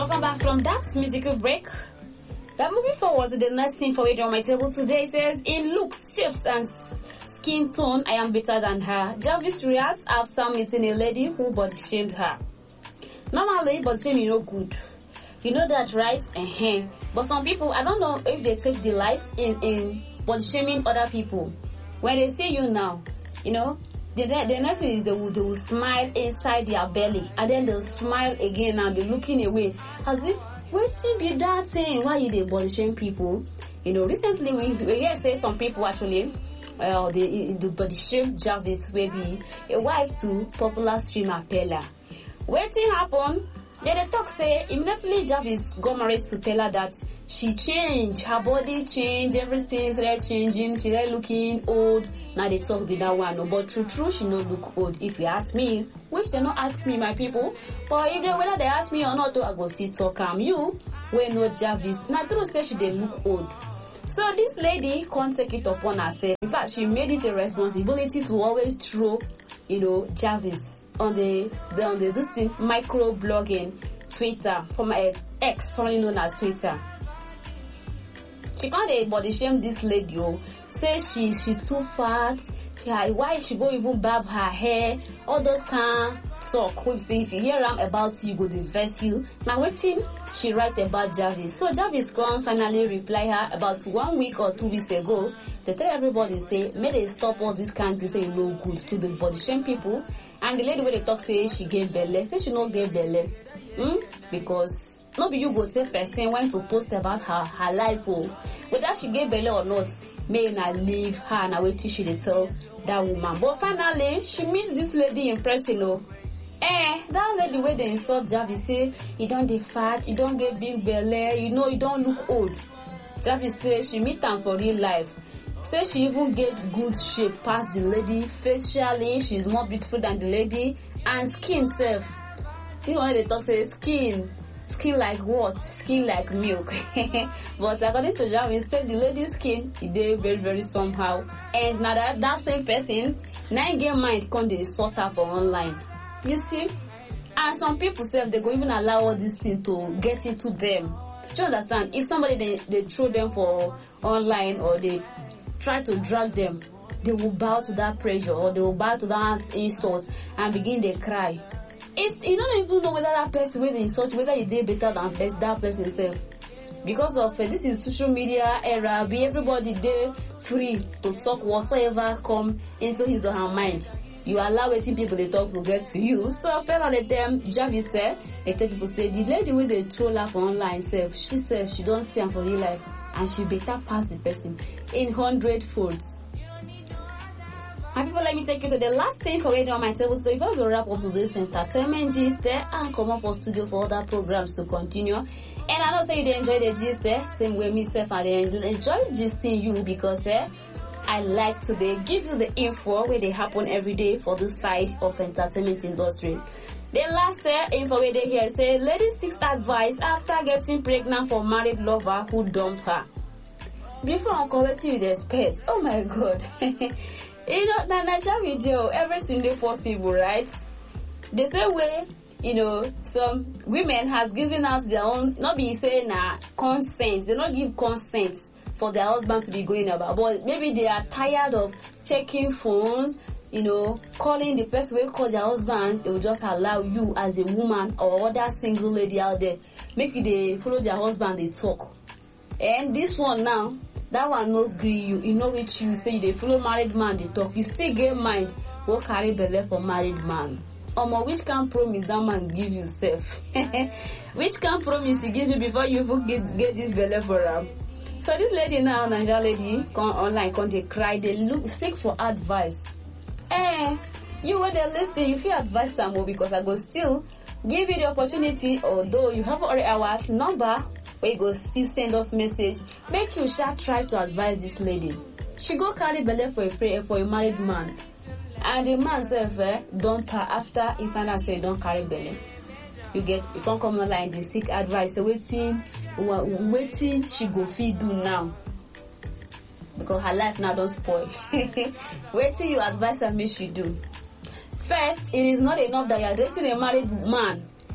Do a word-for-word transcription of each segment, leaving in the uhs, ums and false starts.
Welcome back from that musical break. We're moving forward to the next thing for it on my table today. It says, in looks, shapes, and skin tone, I am better than her. Jarvis reacts after meeting a lady who body shamed her. Normally, body shaming is no good. You know that, right? Uh-huh. But some people, I don't know if they take delight in, in body shaming other people. When they see you now, you know, the, the next thing is they will, they will smile inside their belly. And then they'll smile again and be looking away. As if, waiting be that thing. Why you they body shame people? You know, recently we, we hear say some people actually, uh, they, the body shame Jarvis will be a wife to popular streamer Pella. Waiting happen. Then they talk say immediately Jarvis got married to Pella that she changed, her body changed, everything started changing, she started looking old. Now they talk with that one, but true true she no look old. If you ask me, which they not ask me, my people, but if they whether they ask me or not, I go still talk. am you when no Jarvis. Now true say she they look old. So this lady can't take it upon herself. In fact, she made it a responsibility to always throw, you know, Jarvis on the, the on the this thing micro blogging Twitter from my ex, formerly known as Twitter. She can't body shame this lady. Oh, say she she's too fat. She, why she go even barb her hair? All those kind talk. We say if you hear am about you, go invest you. Now waiting, she write about Jarvis. So Jarvis come finally reply her about one week or two weeks ago. They tell everybody say, may they stop all this kind of thing, say no good to the body shame people. And the lady where they talk say she get belly, say she no get belly. Hmm? Because no be you go tell person when to post about her her life, oh, whether she get belly or not, may not leave her and wait till she dey tell that woman. But finally, she meets this lady in person, oh. Eh, that lady where they insult Jarvis say, you don't dey fat, you don't get big belly, you know you don't look old. Jarvis say she meet am for real life. Say she even get good shape past the lady. Facially, she's more beautiful than the lady. And skin self. You know when they talk say skin. Skin like what? Skin like milk. But according to Jarvis, say the lady's skin is very, very somehow. And now that, that same person, nine game mind come they sort out for online. You see? And some people say they go even allow all these things to get into them. Do you understand? If somebody they, they throw them for online or they try to drag them, they will bow to that pressure or they will bow to that insult and begin to cry. It's, you don't even know whether that person will insult, whether you did better than best, that person itself. Because of uh, this is social media era, be everybody there free to talk whatsoever come into his or her mind. You allow waiting people they talk to get to you. So fella let them Jarvis said, they tell people say the lady with the troll her for online self, she said she don't see her for real life and she better pass the person in hundred folds. My people, let me take you to the last thing for radio on my table. So if I was to wrap up to this entertainment gist there and come up for studio for other programs to continue. And I know say they enjoy the gist there, same way myself and they enjoy gisting you because eh, I like to they give you the info where they happen every day for this side of entertainment industry. The last uh, info where they hear say lady seeks advice after getting pregnant for married lover who dumped her. Before I'm correcting you the expect. Oh my god. You know, the Nigerian video, everything they possible, right? The same way, you know, some women has given us their own, not be saying uh, consent. They not give consent for their husband to be going about, but maybe they are tired of checking phones, you know, calling the person who call their husband. They will just allow you as a woman or other single lady out there, make you they follow their husband, they talk. And this one now, that one no agree you, you know reach you, say you they follow married man, they talk, you still get mind, go carry belly for married man. Omo, which can promise that man give you self? Which can promise he give you before you even get, get this belly for him? So this lady now, Nigeria lady, come online, come they cry, they look, seek for advice. Eh, you when they listen, you feel advice some more because I go still give you the opportunity, although you have already our number, where you go still send us message, make you shall try to advise this lady. She go carry belly for a prayer for a married man. And the man self eh, don't pa after he find out say don't carry belly. You get you can't come online, they seek advice. So waiting waiting she go feed do now. Because her life now don't spoil. Waiting you advise her make she do. First, it is not enough that you are dating a married man.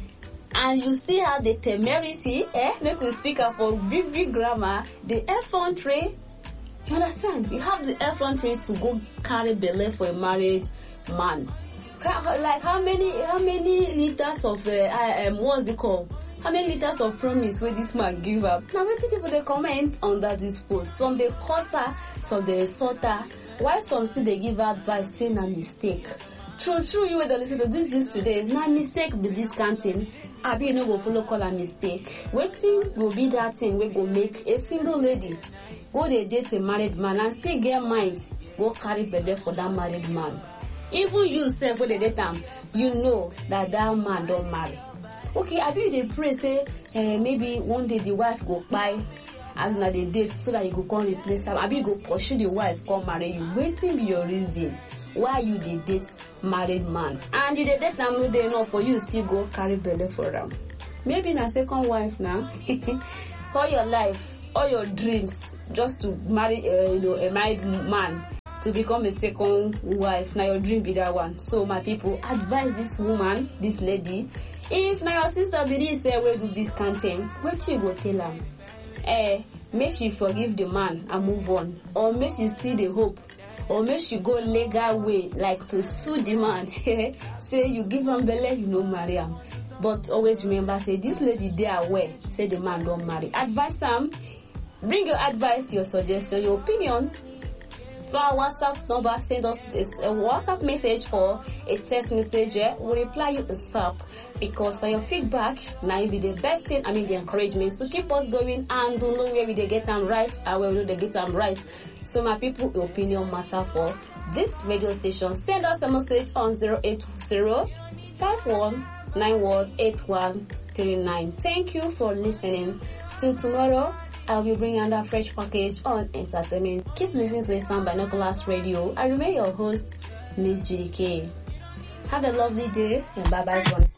and you still have the temerity, eh? Make the speaker for big big grammar, the effrontery. You understand? You have the effrontery to go carry belle for a married man. Like how many how many liters of uh, um what's it called? How many liters of promise will this man give up? Now, many people they comment under this post. Some they curse her, some they insult her. Why some still they give advice saying a mistake? True, true, you will listen to this just today. It's not mistake with this canteen. I be no go follow call a mistake. Waiting will be that thing we go make a single lady go they date a married man and still get mind go carry belle for that married man. Even you self when they date them, you know that that man don't marry. Okay, I be they pray say uh, maybe one day the wife go buy as na they date so that you go come replace her. I be go pursue the wife come marry you. Waiting be your reason why you dey date married man and you dey date them no dey enough for you still go carry belle for them. Maybe na second wife now. All your life, all your dreams just to marry uh, you know a married man. To become a second wife, now your dream be that one. So my people, advise this woman, this lady, if now your sister be this say we do this campaign, what you go tell her? Eh, make she forgive the man and move on, or make she see the hope, or make she go legal way, like to sue the man. Say you give him belle, you know marry him. But always remember, say this lady they are aware, say the man don't marry. Advise them, bring your advice, your suggestion, your opinion. For our WhatsApp number, send us this, a WhatsApp message or a text message. Yeah? We'll reply you ASAP because your feedback now will be the best thing. I mean the encouragement. So keep us going and do know where we they get them right and where we they get them right. So my people, your opinion matter for this radio station. Send us a message on zero eight zero five one nine one eight one three nine. Thank you for listening. Till tomorrow. I'll be bringing another fresh package on entertainment. Keep listening to Sound Binoculars Radio. I remain your host, Miss Judy K. Have a lovely day and bye bye.